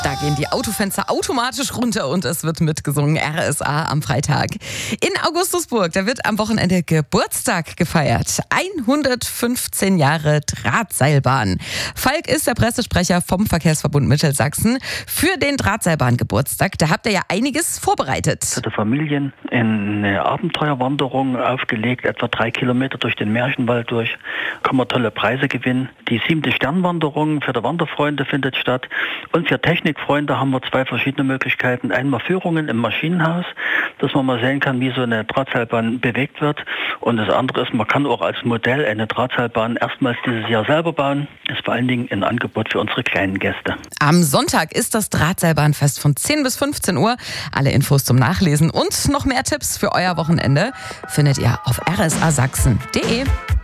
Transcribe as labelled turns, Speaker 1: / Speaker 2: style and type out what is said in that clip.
Speaker 1: Da gehen die Autofenster automatisch runter und es wird mitgesungen. RSA am Freitag. In Augustusburg, da wird am Wochenende Geburtstag gefeiert. 115 Jahre Drahtseilbahn. Falk ist der Pressesprecher vom Verkehrsverbund Mittelsachsen. Für den Drahtseilbahn-Geburtstag, da habt ihr ja einiges vorbereitet.
Speaker 2: Für die Familien eine Abenteuerwanderung aufgelegt, etwa 3 Kilometer durch den Märchenwald durch. Kann man tolle Preise gewinnen. Die 7. Sternwanderung für die Wanderfreunde findet statt. Und für Technikfreunde haben wir 2 verschiedene Möglichkeiten. Einmal Führungen im Maschinenhaus, dass man mal sehen kann, wie so eine Drahtseilbahn bewegt wird. Und das andere ist, man kann auch als Modell eine Drahtseilbahn erstmals dieses Jahr selber bauen. Das ist vor allen Dingen ein Angebot für unsere kleinen Gäste.
Speaker 1: Am Sonntag ist das Drahtseilbahnfest von 10 bis 15 Uhr. Alle Infos zum Nachlesen und noch mehr Tipps für euer Wochenende findet ihr auf rsasachsen.de.